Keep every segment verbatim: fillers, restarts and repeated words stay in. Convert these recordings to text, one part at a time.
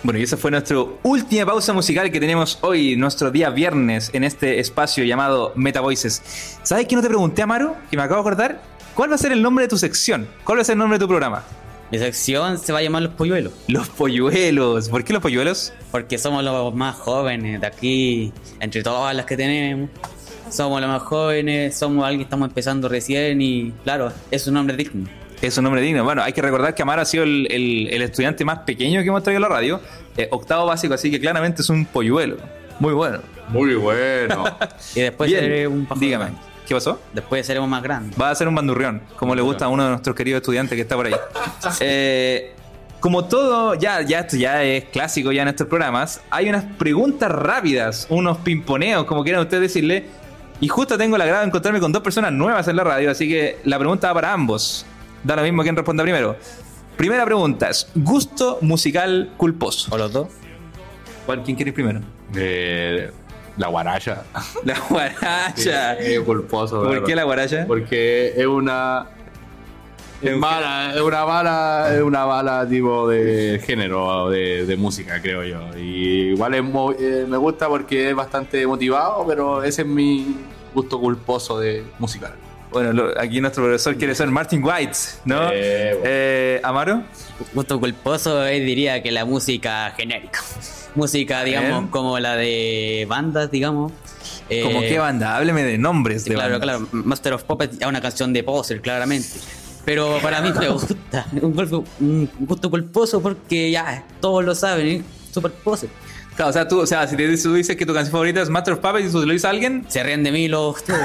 Bueno, y esa fue nuestra última pausa musical que tenemos hoy, nuestro día viernes, en este espacio llamado Meta Voices. ¿Sabes qué no te pregunté, Amaro? Que me acabo de acordar. ¿Cuál va a ser el nombre de tu sección? ¿Cuál va a ser el nombre de tu programa? Mi sección se va a llamar Los Polluelos. Los Polluelos. ¿Por qué los Polluelos? Porque somos los más jóvenes de aquí, entre todas las que tenemos. Somos los más jóvenes, somos alguien que estamos empezando recién y, claro, es un nombre digno. Es un nombre digno. Bueno, hay que recordar que Amaro ha sido el, el, el estudiante más pequeño que hemos traído a la radio. Eh, octavo básico, así que claramente es un polluelo. Muy bueno. Muy bueno. Y después Bien, seré un pájaro dígame, grande. ¿qué pasó? Después seremos más grandes. Va a ser un bandurrión, como le gusta a uno de nuestros queridos estudiantes que está por ahí. Eh, como todo, ya, ya esto ya es clásico ya en estos programas, hay unas preguntas rápidas, unos pimponeos, como quieran ustedes decirle. Y justo tengo el agrado de encontrarme con dos personas nuevas en la radio, así que la pregunta va para ambos. Da lo mismo quien responda primero. Primera pregunta es, gusto musical culposo. ¿O los dos? ¿Cuál, quién quiere ir primero? Eh, la guaracha. La guaracha. Sí, culposo. ¿Por ¿verdad? qué la guaracha? Porque es una... Es mala, es una bala, es una bala tipo de género de, de música, creo yo. Y igual es mo- eh, me gusta porque es bastante motivado, pero ese es mi gusto culposo de musical. Bueno, lo- aquí nuestro profesor quiere ser Martin White, ¿no? Eh, bueno. Eh, ¿Amaro? Gusto culposo, eh, diría que la música genérica. Música, digamos, Bien. como la de bandas, digamos. Eh, ¿Cómo qué banda? Hábleme de nombres de Claro, bandas. claro. Master of Puppets es una canción de Poser, claramente. Pero para mí me gusta. Un gusto, un gusto culposo porque ya todos lo saben, es super Poser. Claro, o sea, tú, o sea, si te tú dices que tu canción favorita es Master of Puppets y tú se lo dices a alguien, Se ríen de mí los todos.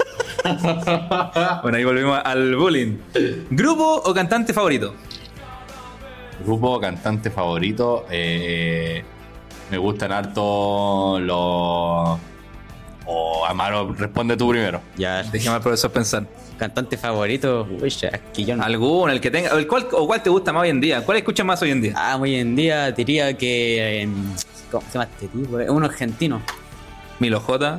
bueno, ahí volvemos al bullying. ¿Grupo o cantante favorito? Grupo, cantante favorito. Eh, me gustan harto los... O Amaro, responde tú primero. Ya, Déjame al profesor pensar. cantante favorito. Uy, ya, es que yo no. ¿Alguno? El que tenga. El cual, ¿O cuál te gusta más hoy en día? ¿Cuál escuchas más hoy en día? Ah, hoy en día diría que. eh, ¿Cómo se llama este tipo? Es un argentino. Milo J.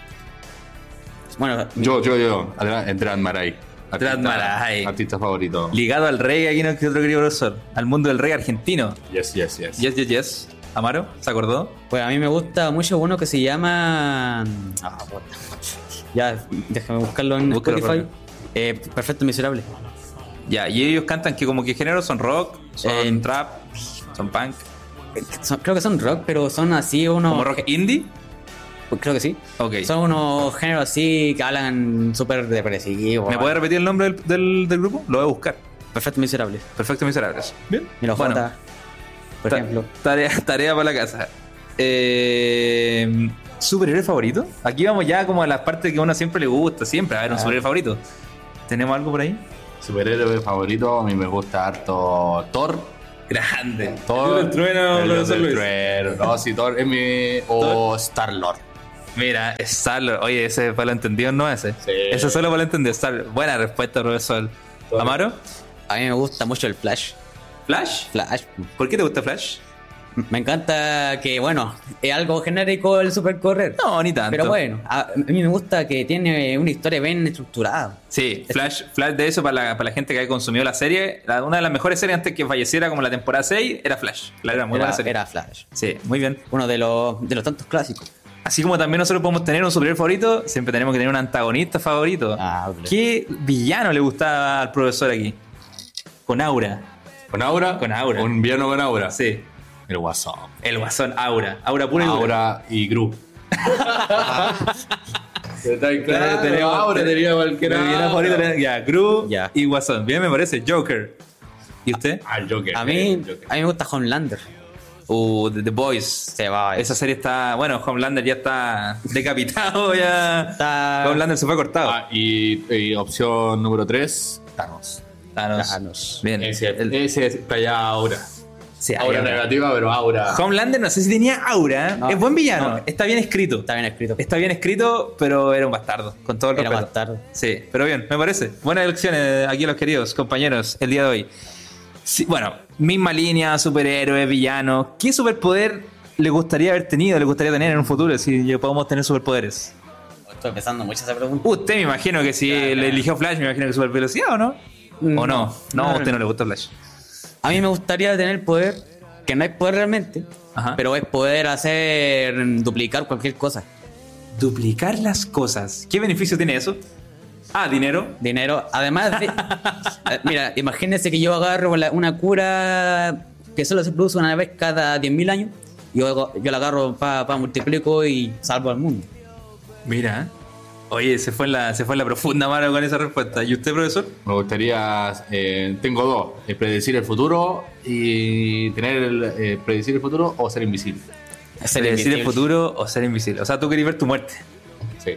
Bueno, Yo, yo, yo. Adran Maray. Adran Maray. Artista favorito. Ligado al reggae, aquí no que otro querido profesor. Al mundo del reggae argentino. Yes, yes, yes. Yes, yes, yes. ¿Amaro? ¿Se acordó? pues a mí me gusta mucho uno que se llama. Ah, puta. Ya, déjame buscarlo en Búscalo, Spotify. Rafa. Eh, Perfecto Miserable. Ya, y ellos cantan que como que género son rock, son Eh, trap, son punk, Eh, son- creo que son rock, pero son así unos. como rock indie. Creo que sí. Ok. Son unos géneros así que hablan súper depresivos. ¿Me puedes repetir el nombre del, del, del grupo? Lo voy a buscar. Perfecto Miserable. Perfecto, miserables. Bien. Mira, Bueno, J, por ta- ejemplo. Tarea, tarea para la casa. Eh, ¿Superhéroe favorito? Aquí vamos ya como a las partes que a uno siempre le gusta. Siempre, a ver, un Ah. superhéroe favorito. ¿Tenemos algo por ahí? Superhéroe favorito, a mí me gusta harto Thor. Grande. Thor. El trueno, el profesor del Luis. trueno. No, sí, Thor es mi... O Star-Lord. Mira, Star-Lord. Oye, ese para lo entendido no ese. Sí. Ese solo para lo entendido. Star Buena respuesta, profesor. Thor. ¿Amaro? A mí me gusta mucho el Flash. ¿Flash? Flash. ¿Por qué te gusta Flash? Me encanta que, bueno, es algo genérico el supercorrer. No, ni tanto. Pero bueno, a, a mí me gusta que tiene una historia bien estructurada. Sí, Flash, Flash de eso para la, para la gente que ha consumido la serie. la- una de las mejores series antes que falleciera, como la temporada seis, era Flash. Claro, era muy Era, buena serie. era Flash. Sí, muy bien. Uno de los, de los tantos clásicos. Así como también nosotros podemos tener un superhéroe favorito, siempre tenemos que tener un antagonista favorito. Ah, ok. ¿Qué villano le gustaba al profesor aquí? Con aura. ¿Con Aura? Con Aura. Un villano con Aura. Sí. El Guasón. El guasón, aura. Aura pura y dura. Aura y Gru. Claro, tenemos Aura, tenía cualquiera. Mi villano favorito tenía- ya, Gru Ya. y Guasón. Bien, me parece. Joker. ¿Y usted? Al Joker. A eh, mí, Joker. a mí me gusta Homelander. Uh, The, The Boys. Se va. Esa serie está. Bueno, Homelander ya está decapitado. Ya. Está- Homelander se fue cortado. Ah, y, y opción número tres, Thanos. Thanos. Thanos. Bien. Ese, El- ese es para allá Aura. sí, Aura ahí, negativa, pero Aura. Homelander no sé si tenía aura. No, es buen villano. no. Está bien escrito. Está bien escrito. Está bien escrito, pero era un bastardo. Con todo el Era respeto. bastardo. Sí, pero bien, me parece. Buenas elecciones aquí, los queridos compañeros, el día de hoy. Sí, bueno, misma línea, superhéroe, villano. ¿Qué superpoder le gustaría haber tenido, le gustaría tener en un futuro si ya podemos tener superpoderes? Estoy pensando mucho esa pregunta. Usted me imagino que si Claro, le claro. eligió Flash, me imagino que super velocidad, ¿o no? ¿O no? No, No, a usted no. no le gusta Flash. A mí me gustaría tener el poder que no es poder realmente, Ajá. pero es poder hacer, duplicar cualquier cosa. Duplicar las cosas. ¿Qué beneficio tiene eso? Ah, dinero. Dinero, además de... Mira, imagínense que yo agarro la- una cura que solo se produce una vez cada diez mil años. Yo, yo la agarro para pa multiplico y salvo al mundo. Mira. Oye, se fue en la, se fue en la profunda mano con esa respuesta. ¿Y usted, profesor? Me gustaría, eh, tengo dos, eh, predecir el futuro y tener el, eh, predecir el futuro o ser invisible. Ser Predecir el invisible. futuro o ser invisible. O sea, tú querías ver tu muerte. Sí.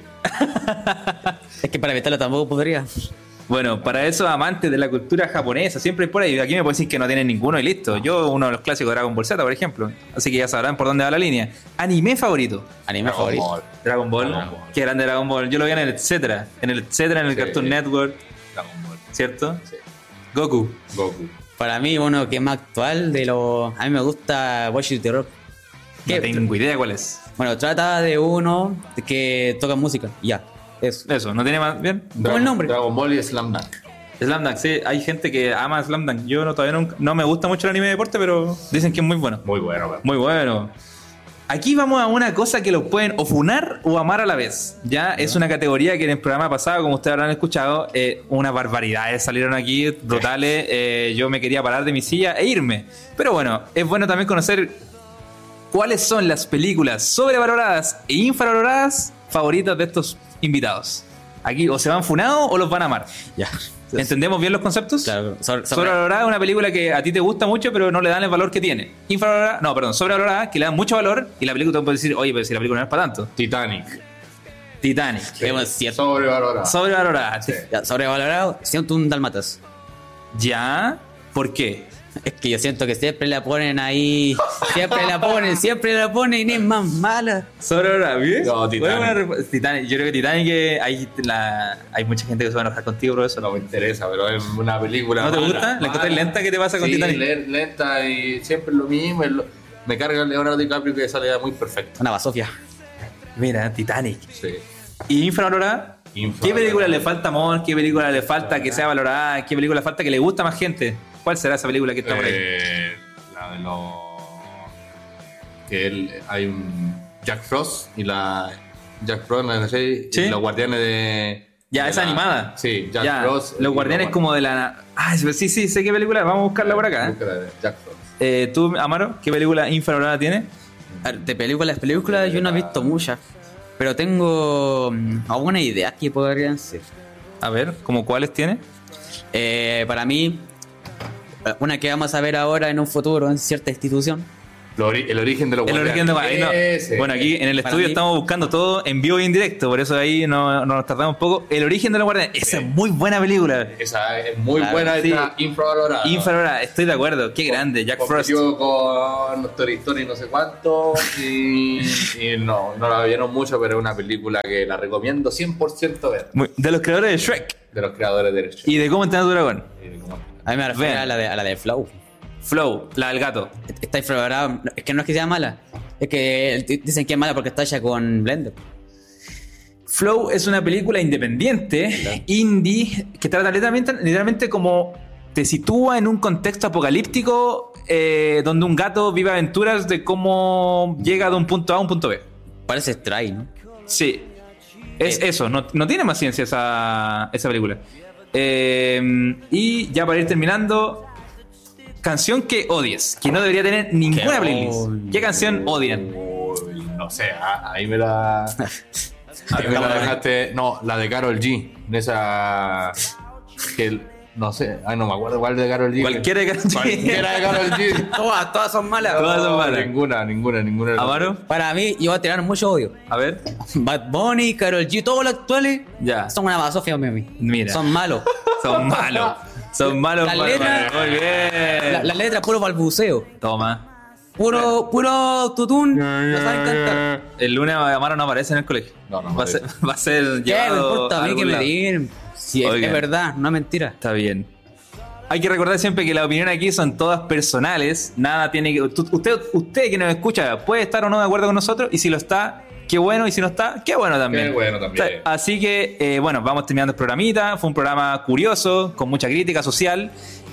Es que para evitarlo tampoco podría. Bueno, para esos amantes de la cultura japonesa, siempre hay por ahí. Aquí me pueden decir que no tienen ninguno y listo. Yo, uno de los clásicos de Dragon Ball Z, por ejemplo. Así que ya sabrán por dónde va la línea. Anime favorito. Anime Dragon favorito. Ball. Dragon Ball. Dragon Ball. Qué grande Dragon Ball. Yo lo vi en el etcétera. En el etcétera, en el Sí. Cartoon Network. Dragon Ball. ¿Cierto? Sí. Goku. Goku. Para mí, uno que es más actual de los... A mí me gusta Watch the Rock. No ¿Qué? tengo idea cuál es. Bueno, trata de uno que toca música. Ya, eso. Eso, ¿no tiene más bien? ¿Cómo el nombre? Dragon Ball y Slam Dunk. Slam Dunk, sí. Hay gente que ama Slam Dunk. Yo no, todavía nunca, no me gusta mucho el anime de deporte, pero dicen que es muy bueno. Muy bueno, weón. Muy bueno. Aquí vamos a una cosa que los pueden o funar o amar a la vez. Ya es una categoría que en el programa pasado, como ustedes habrán escuchado, eh, unas barbaridades salieron aquí, brutales. Eh, yo me quería parar de mi silla e irme. Pero bueno, es bueno también conocer cuáles son las películas sobrevaloradas e infravaloradas favoritas de estos invitados. Aquí o se van funados o los van a amar. Ya. ¿Entendemos bien los conceptos? Claro, sobre- sobre- Sobrevalorada es una película que a ti te gusta mucho, pero no le dan el valor que tiene. Infravalorada, no, perdón, sobrevalorada, que le dan mucho valor y la película te puede decir, oye, pero si la película no es para tanto. Titanic. Titanic. Es cierto. Sobrevalorado. Sobrevalorada. Sí. Ya, sobrevalorado, siento un Dalmatas. ¿Ya? ¿Por qué? Es que yo siento que siempre la ponen ahí. Siempre la ponen, siempre la ponen y es más mala. Sobrevalorada, ¿bien? No, Titanic. Buena respu- Titanic. Yo creo que Titanic eh, hay, la, hay mucha gente que se va a enojar contigo, profesor. No me interesa, pero es una película. ¿No te mala, gusta? ¿La mala. encontrás lenta? ¿Qué te pasa con Sí, Titanic? le- lenta y siempre lo mismo. es lo- Me carga el Leonardo DiCaprio que sale muy perfecto. Una basofia. Mira, Titanic. Sí. ¿Y infravalorada? ¿Qué Infravalorada. película le falta amor? ¿Qué película le falta que sea valorada? ¿Qué película le falta que le gusta a más gente? ¿Cuál será esa película que está por ahí? Eh, la de los. Que él, hay un Jack Frost y la. Jack Frost, no sé, Sí. y los guardianes de. Ya, de esa la- animada. Sí, Jack Ya, Frost. Los y guardianes como de la... Ah, sí, sí, sé qué película. Vamos a buscarla por acá. ¿eh? Búscala de Jack Frost. Eh, ¿Tú, Amaro, qué película infravalorada tiene? A ver, de películas, películas yo no he visto muchas. Pero tengo mm, alguna idea que podrían ser. A ver, ¿cómo cuáles tiene? Eh, para mí, una que vamos a ver ahora en un futuro en cierta institución. Lo ori- el origen de los El origen de ahí no. Ese. Bueno, aquí en el Para estudio mí- estamos buscando todo en vivo y en directo, por eso ahí no, no nos tardamos un poco. El origen de los guardianes, esa Sí. es muy buena película. Esa es muy Claro, buena, sí. está infravalorada. Infravalorada, estoy de acuerdo. Qué grande, Jack Frost. Compitió con Toy Story no sé cuánto y, y no, no la vieron mucho, pero es una película que la recomiendo cien por ciento ver. Muy- De los creadores de Shrek De los creadores de Shrek. y de Cómo entrenar a tu dragón. Y como- A mí me refiero Vean. a la, de, a la de Flow. Flow, la del gato. Está infravalorada. Es que no es que sea mala. Es que d- dicen que es mala porque está hecha con Blender. Flow es una película independiente, indie, que trata literalmente, literalmente como te sitúa en un contexto apocalíptico eh, donde un gato vive aventuras de cómo llega de un punto A a un punto B. Parece Stray, ¿no? Sí, es Eh. eso, no, no tiene más ciencia esa, esa película. Eh, y ya para ir terminando, canción que odies, que no debería tener ninguna Que playlist. odio. ¿Qué canción odian? Uy, no sé, ah, ahí me la. Ahí me la dejaste. No, la de Karol G. De esa. Que el- no sé, ay, no me acuerdo cuál de Karol G. Cualquiera de Karol G. Cualquiera de Karol G. Todas, todas son malas. Todas son malas. Ninguna, ninguna, ninguna. Amaro, Para mí, yo voy a tirar mucho odio. a ver. Bad Bunny, Karol G, todos los actuales Ya. son una basofia, mami. Mira. Son malos. Son malos. Son malos. La malos, letra- malos. Muy bien. La, la letra puro balbuceo. Toma. Puro, puro autotune. No saben cantar. El lunes Amaro no aparece en el colegio. No, no va, a ser, aparece. va a ser ¿Qué? Me llevado importa a mí algún que me lado. digan. Si es, Oigan. es verdad, no es mentira. Está bien. Hay que recordar siempre que las opiniones aquí son todas personales. Nada tiene que. tú- Usted, usted que nos escucha puede estar o no de acuerdo con nosotros. Y si lo está, qué bueno. Y si no está, qué bueno también. Qué bueno también. O sea, así que, eh, bueno, vamos terminando el programita. Fue un programa curioso, con mucha crítica social.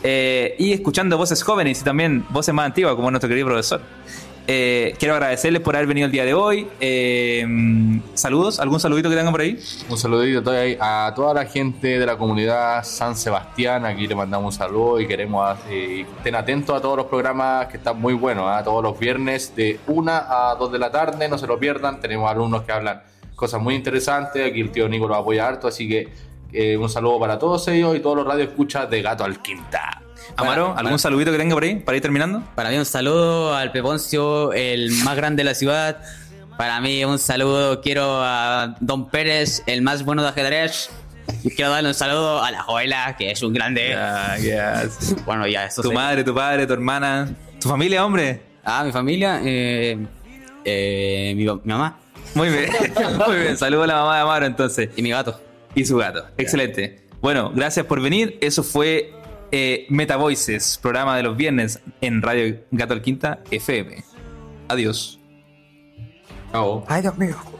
eh, y escuchando voces jóvenes y también voces más antiguas, como nuestro querido profesor. Eh, quiero agradecerles por haber venido el día de hoy. Eh, saludos, ¿algún saludito que tengan por ahí? Un saludito a toda la gente de la comunidad San Sebastián. Aquí le mandamos un saludo y queremos eh, estén atentos a todos los programas que están muy buenos, ¿eh? Todos los viernes de una a dos de la tarde, no se lo pierdan. Tenemos alumnos que hablan cosas muy interesantes. Aquí el tío Nico lo apoya harto, así que eh, un saludo para todos ellos y todos los radioescuchas de Gato al Quinta. Amaro, ¿algún para, saludito que tenga por ahí para ir terminando? Para mí un saludo al Peponcio, el más grande de la ciudad. Para mí un saludo, quiero a Don Pérez, el más bueno de ajedrez. Y quiero darle un saludo a la Joela, que es un grande. Ya, ya. Bueno, ya, eso Tu sé. madre, tu padre, tu hermana, tu familia, hombre. Ah, mi familia, eh, eh, mi, mi mamá Muy bien, muy bien. Saludos a la mamá de Amaro entonces. y mi gato. Y su gato. Excelente. Bueno, gracias por venir. Eso fue eh, Meta Voices, programa de los viernes en Radio Gato al Quinta F M. Adiós. Chao. Ay, Dios mío.